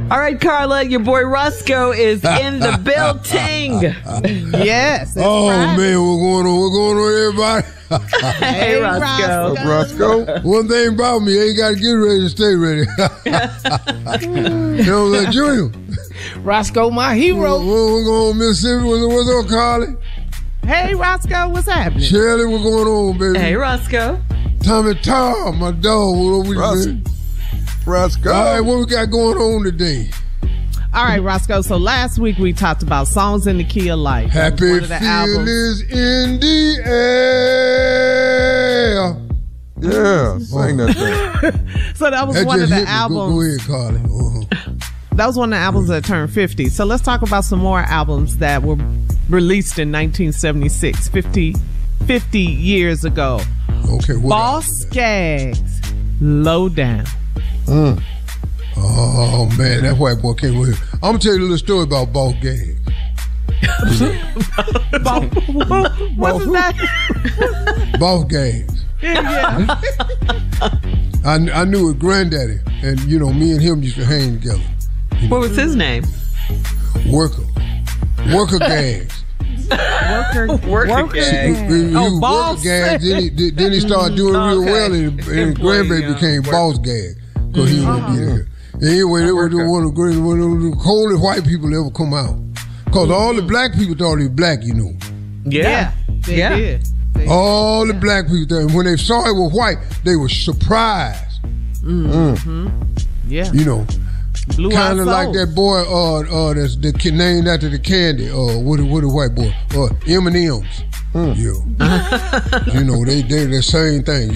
All right, Carla, your boy Roscoe is in the building. Yes. Man, what's going on? What's going on, everybody? Hey, Roscoe. Roscoe. One thing about me, I ain't got to get ready to stay ready. You know, Junior. Roscoe, my hero. What's going on, Mississippi? What's up, Carly? Hey, Roscoe, what's happening? Shirley, what's going on, baby? Hey, Roscoe. Tommy Tar, my dog. What we doing? Roscoe. All right, what we got going on today? All right, Roscoe. So last week we talked about Songs in the Key of Life. Happy feelings in the air. Yeah, sing that thing. So that was That one of just the hit me. albums. Go ahead, Carly. That was one of the albums that turned 50. So let's talk about some more albums that were released in 1976, 50 years ago. Okay, what Boss Skaggs, Low Down. Oh, man, that white boy came with him. I'm going to tell you a little story about Boss Skaggs. What's his name? Boss Skaggs. Yeah. I knew his granddaddy, and, you know, me and him used to hang together. What was his name? Worker Gags. Worker Gags. He was Boss. Worker Gags. Then he started doing real well, and his grandbaby became Boss Gag because he wanted to be there. Anyway, they were one of the coldest white people ever come out. Because all the black people thought he was black, you know. Yeah. They did. All the black people thought. When they saw it was white, they were surprised. Yeah. You know. Kind of like that boy that's named after the candy. What a white boy. M&M's. Yeah. You know, they the same thing.